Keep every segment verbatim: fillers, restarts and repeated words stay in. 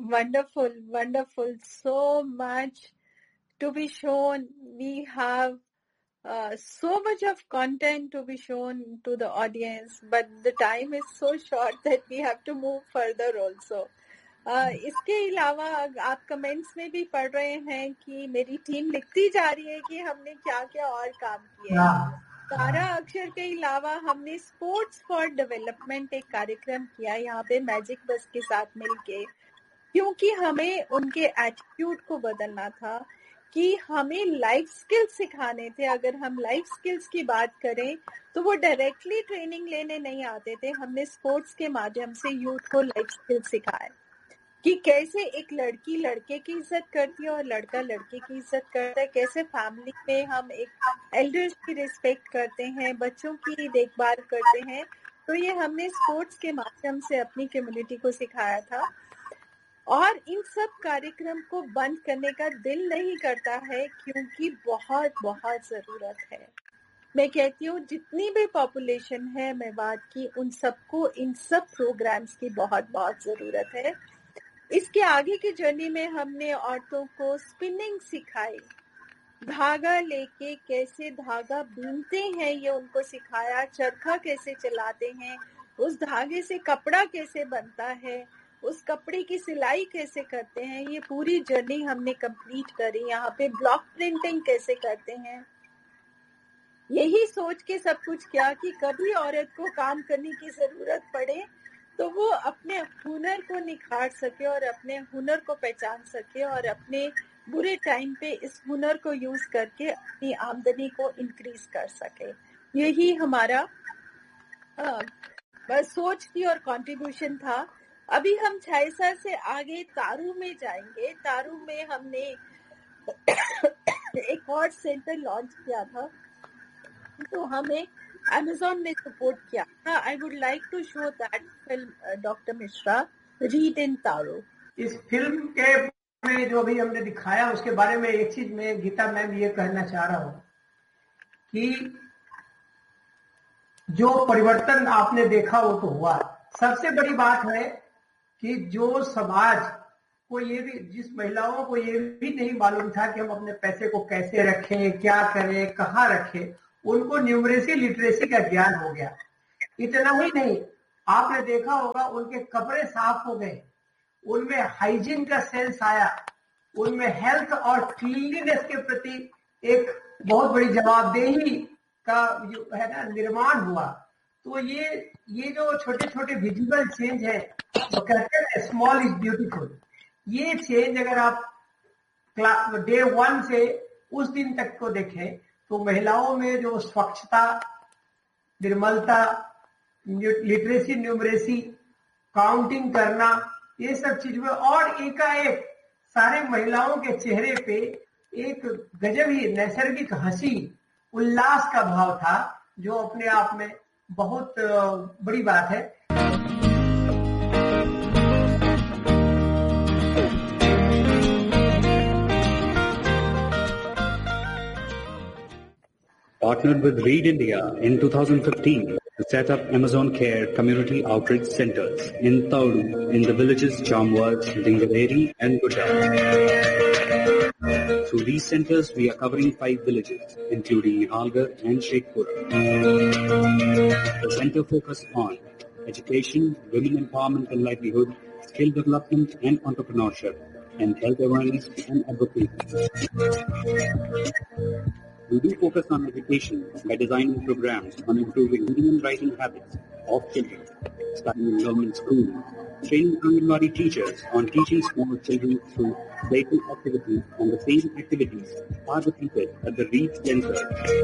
Wonderful, wonderful. So much to be shown. We have uh, so much of content to be shown to the audience, but the time is so short that we have to move further also. Uh, इसके अलावा आप comments में भी पढ़ रहे हैं कि मेरी टीम लिखती जा रही है कि हमने क्या क्या और काम किए। तारा अक्षर के अलावा हमने स्पोर्ट्स फॉर डेवलपमेंट एक कार्यक्रम किया यहाँ पे मैजिक बस के साथ मिलके, क्योंकि हमें उनके एटीट्यूड को बदलना था कि हमें लाइफ स्किल्स सिखाने थे। अगर हम लाइफ स्किल्स की बात करें तो वो डायरेक्टली ट्रेनिंग लेने नहीं आते थे। हमने स्पोर्ट्स के माध्यम से यूथ को लाइफ स्किल्स सिखाए कि कैसे एक लड़की लड़के की इज्जत करती है और लड़का लड़के की इज्जत करता है, कैसे फैमिली में हम एक एल्डर्स की रिस्पेक्ट करते हैं, बच्चों की देखभाल करते हैं। तो ये हमने स्पोर्ट्स के माध्यम से अपनी कम्युनिटी को सिखाया था। और इन सब कार्यक्रम को बंद करने का दिल नहीं करता है क्योंकि बहुत बहुत जरूरत है। मैं कहती हूँ जितनी भी पॉपुलेशन है मेवात की, उन सबको इन सब प्रोग्राम्स की बहुत बहुत जरूरत है। इसके आगे की जर्नी में हमने औरतों को स्पिनिंग सिखाई, धागा लेके कैसे धागा बीनते हैं ये उनको सिखाया, चरखा कैसे चलाते हैं, उस धागे से कपड़ा कैसे बनता है, उस कपड़े की सिलाई कैसे करते हैं, ये पूरी जर्नी हमने कंप्लीट करी। यहाँ पे ब्लॉक प्रिंटिंग कैसे करते हैं, यही सोच के सब कुछ किया कि कभी औरत को काम करने की जरूरत पड़े तो वो अपने हुनर को निखार सके और अपने हुनर को पहचान सके और अपने बुरे टाइम पे इस हुनर को यूज करके अपनी आमदनी को इंक्रीज कर सके। यही हमारा आ, बस सोच थी और कंट्रीब्यूशन था। अभी हम छायसा से आगे तारू में जाएंगे। तारू में हमने एक और सेंटर लॉन्च किया था, तो हमें Amazon ने सपोर्ट किया था। I would like to show that film, uh, doctor Mishra, Read in Taro। इस फिल्म के में जो अभी हमने दिखाया उसके बारे में एक चीज मैं गीता मैम ये कहना चाह रहा हूँ कि जो परिवर्तन आपने देखा वो तो हुआ। सबसे बड़ी बात है कि जो समाज को ये भी, जिस महिलाओं को ये भी नहीं मालूम था कि हम अपने पैसे को कैसे रखें, क्या करें, कहाँ रखें, उनको न्यूमरेसी लिटरेसी का ज्ञान हो गया। इतना ही नहीं, आपने देखा होगा उनके कपड़े साफ हो गए, उनमें हाइजीन का सेंस आया, उनमें हेल्थ और क्लीनलीनेस के प्रति एक बहुत बड़ी जवाबदेही का जो है ना निर्माण हुआ। तो ये ये जो छोटे छोटे विजिबल चेंज है, तो कहते हैं स्मॉल इज ब्यूटीफुल। ये चेंज अगर आप डे वन से उस दिन तक को देखें तो महिलाओं में जो स्वच्छता, निर्मलता, लिटरेसी, न्यूमरेसी, काउंटिंग करना, ये सब चीज में, और एकाएक सारे महिलाओं के चेहरे पे एक गजब ही नैसर्गिक हंसी, उल्लास का भाव था, जो अपने आप में बहुत बड़ी बात है। Partnered with Read India in two thousand fifteen to set up Amazon Care Community Outreach Centers in Tauru, in the villages Jamwaz, Dingaveri and Gujarat. Through these centers, we are covering five villages, including Nihalgarh and Sheikhpura. The center focuses on education, women empowerment and livelihood, skill development and entrepreneurship, and health awareness and advocacy. We do focus on education by designing programs on improving reading and writing habits of children, starting in government schools, training Anganwadi teachers on teaching small children through playful activities, and the same activities are repeated at the Read Center.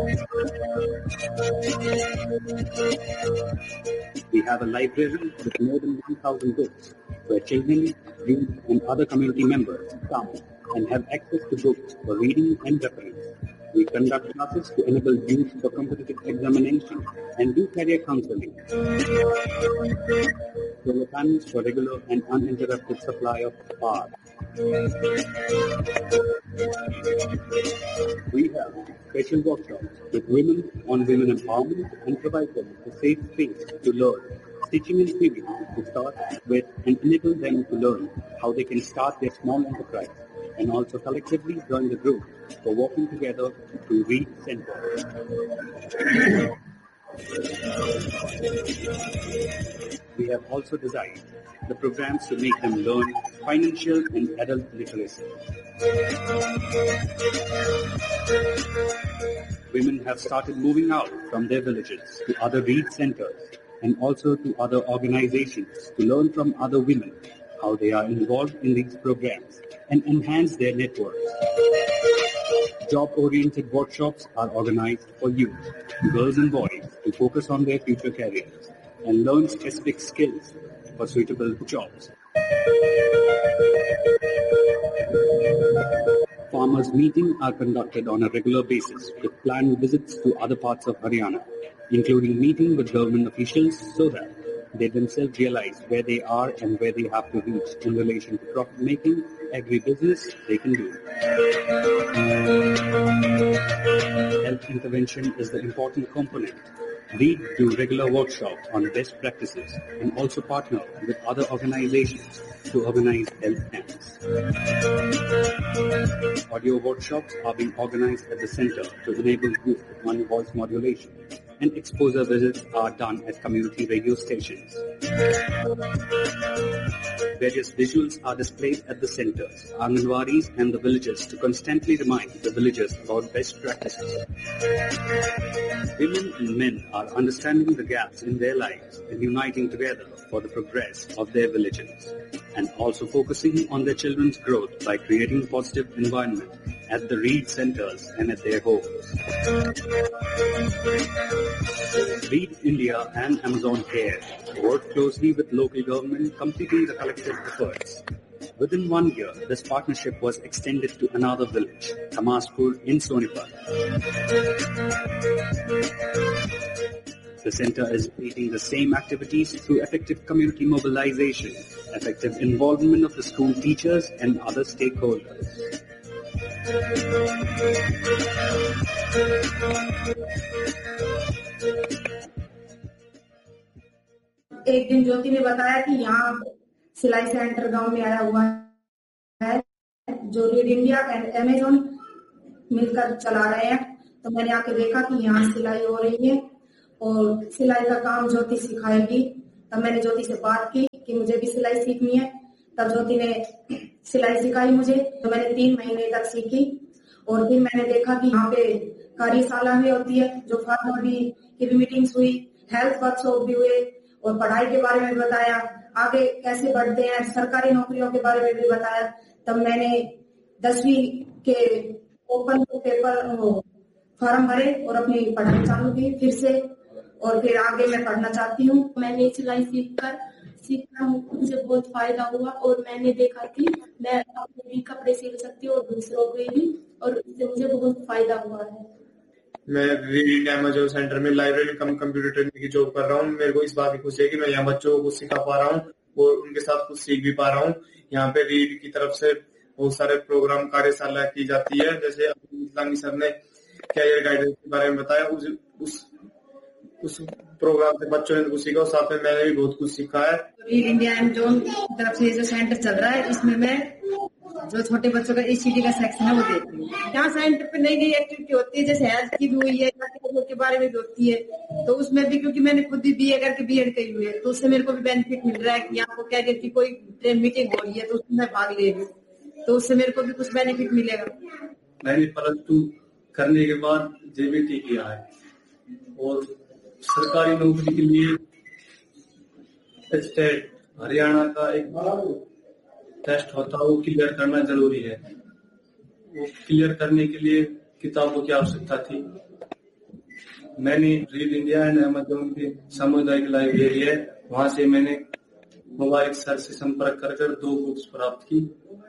We have a library with more than one thousand books where children, youth, and other community members come and have access to books for reading and reference. We conduct classes to enable youth for competitive examination and do career counseling. Solar panels for regular and uninterrupted supply of power. We have special workshops with women on women empowerment and provide them a safe space to learn, Teaching in theory to start with and enable them to learn how they can start their small enterprise and also collectively join the group for working together to read centers. We have also designed the programs to make them learn financial and adult literacy. Women have started moving out from their villages to other read centers and also to other organizations to learn from other women how they are involved in these programs and enhance their networks. Job-oriented workshops are organized for youth, girls and boys, to focus on their future careers and learn specific skills for suitable jobs. Farmers' meetings are conducted on a regular basis with planned visits to other parts of Haryana, including meeting with government officials so that they themselves realize where they are and where they have to reach in relation to profit making, agribusiness they can do. Health intervention is the important component. We do regular workshops on best practices and also partner with other organizations to organize health camps. Audio workshops are being organized at the center to enable youth on voice modulation, and exposure visits are done at community radio stations. Various visuals are displayed at the centers, Anganwadis and the villages to constantly remind the villagers about best practices. Women and men are understanding the gaps in their lives and uniting together for the progress of their villages, and also focusing on their children's growth by creating positive environment at the read centers and at their homes. Read India and Amazon Care work closely with local government, completing the collective efforts. Within one year, this partnership was extended to another village, Kamaspur in Sonipat. The center is repeating the same activities through effective community mobilization, effective involvement of the school teachers and other stakeholders. एक दिन ज्योति ने बताया कि यहाँ सिलाई centre गांव में आया हुआ है जो रीड इंडिया एंड अमेज़न मिलकर चला रहे हैं। तो मैंने आके देखा कि यहाँ सिलाई हो रही है और सिलाई का काम ज्योति सिखाएगी। तब मैंने ज्योति से बात की कि मुझे भी सिलाई सीखनी है। तब ज्योति ने सिलाई सिखाई मुझे, तो मैंने तीन महीने तक सीखी। और फिर मैंने देखा कि यहाँ पे कार्यशाला भी होती है, जो फार्मर भी की भी मीटिंग्स हुई, हेल्थ वर्कशॉप भी हुए और पढ़ाई के बारे में बताया, आगे कैसे बढ़ते हैं, सरकारी नौकरियों के बारे में भी बताया। तब मैंने दसवीं के ओपन पेपर फॉर्म भरे और अपनी पढ़ाई चालू की फिर से, और फिर आगे मैं पढ़ना चाहती हूँ। मैंने सिलाई सीखकर सीखना मुझे बहुत फायदा हुआ और मैंने देखा कि मैं अपने भी कपड़े सिल सकती हूँ और दूसरों के भी, और इससे मुझे बहुत फायदा हुआ है। मैं रीड इंडिया अमेज़न सेंटर में लाइब्रेरी कम कंप्यूटर ट्रेनिंग की जॉब कर रहा हूँ। मेरे को इस बात की खुशी है कि मैं यहाँ बच्चों को कुछ सिखा पा रहा हूँ और उनके साथ कुछ सीख भी पा रहा हूँ। यहाँ पे रीड की तरफ से बहुत सारे प्रोग्राम कार्यशाला की जाती है, जैसे इस्लामी सर ने कैरियर गाइडेंस के बारे में बताया। उस उस उस प्रोग्राम से बच्चों ने कुछ सीखा और साथ में मैंने भी बहुत कुछ सीखा है। रीड इंडिया अमेज़न की तरफ से जो सेंटर चल रहा है, इसमें मैं जो छोटे बच्चों का ईसीडी का सेक्शन है वो देती हूँ। यहाँ सेंटर पे नई नई एक्टिविटी होती है, जैसे हेल्थ की भी हुई है, के बारे में भी होती है। तो उसमें भी क्योंकि मैंने खुद भी बीए करके बीएड की हुई है, तो उससे मेरे को भी बेनिफिट मिल रहा है कि यहाँ को कैरियर की कोई मीटिंग हो रही है तो उसमें मैं भाग ले रही हूँ, तो उससे मेरे को भी कुछ बेनिफिट मिलेगा। मैंने प्लस टू करने के बाद जेबीटी किया है और सरकारी नौकरी के लिए स्टेट हरियाणा का एक टेस्ट होता है, वो क्लियर करना जरूरी है। वो क्लियर करने के लिए किताबों की आवश्यकता थी। मैंने रीड इंडिया एंड अमेज़न की सामुदायिक लाइब्रेरी है, वहां से मैंने मोबाइल सर से संपर्क कर कर दो बुक्स प्राप्त की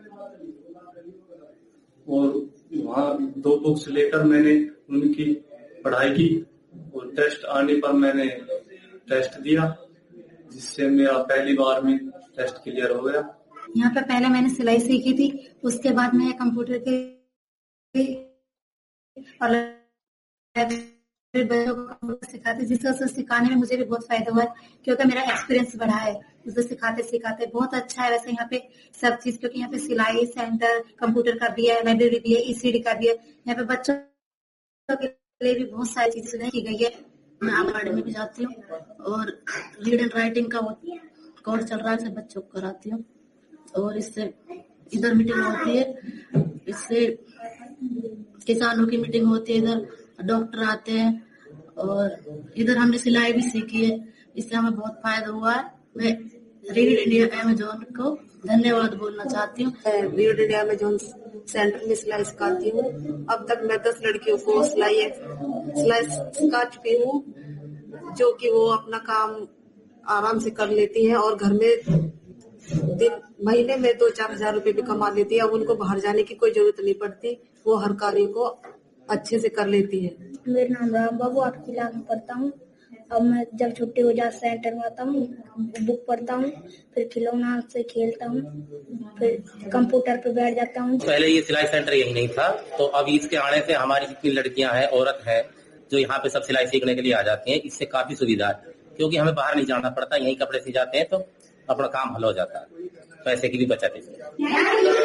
और वहां दो बुक्स लेकर मैंने उनकी पढ़ाई की और टेस्ट आने पर मैंने टेस्ट दिया, जिससे मेरा पहली बार में टेस्ट क्लियर हो गया। यहाँ पे पहले मैंने सिलाई सीखी थी, उसके बाद मैं कंप्यूटर के और बच्चों को कंप्यूटर सिखाते, जिससे उसे सिखाने में मुझे भी बहुत फायदा हुआ है, क्योंकि मेरा एक्सपीरियंस बढ़ा है उसे सिखाते सिखाते। बहुत अच्छा है वैसे यहाँ पे सब चीज, क्योंकि यहाँ पे सिलाई सेंटर, कंप्यूटर का भी है, लाइब्रेरी भी है, ईसीडी का भी है। यहाँ पे बच्चों के लिए भी बहुत सारी चीजें सुधार की गई है। मैं आंगनबाड़ी में भी जाती हूँ और रीड एंड राइटिंग का कोर्स चल रहा है, बच्चों को कराती हूँ। और इससे इधर मीटिंग होती है, इससे किसानों की मीटिंग होती है, इधर डॉक्टर आते हैं, और इधर हमने सिलाई भी सीखी है, इससे हमें बहुत फायदा हुआ है। मैं रीड इंडिया अमेजोन को धन्यवाद बोलना चाहती हूँ। रीड इंडिया अमेजोन सेंटर में सिलाई सिखाती हूँ। अब तक मैं दस लड़कियों को सिलाई सिलाई सिखा चुकी हूँ, जो कि वो अपना काम आराम से कर लेती हैं और घर में दिन महीने में दो चार हजार रुपए भी कमा लेती है। अब उनको बाहर जाने की कोई जरूरत नहीं पड़ती, वो हर कार्य को अच्छे से कर लेती है। मेरा नाम राम बाबू, आठवीं क्लास में पढ़ता हूँ। अब मैं जब छुट्टी हो जाए सेंटर में आता हूँ, बुक पढ़ता हूँ, फिर खिलौना से खेलता हूँ, फिर कंप्यूटर पे बैठ जाता हूँ। पहले ये सिलाई सेंटर यही नहीं था, तो अब इसके आने से हमारी जितनी लड़कियां हैं, औरत है, जो यहाँ पे सब सिलाई सीखने के लिए आ जाती हैं, इससे काफी सुविधा है, क्योंकि हमें बाहर नहीं जाना पड़ता, यही कपड़े सी जाते हैं तो अपना काम हल हो जाता है, पैसे की भी बचत है।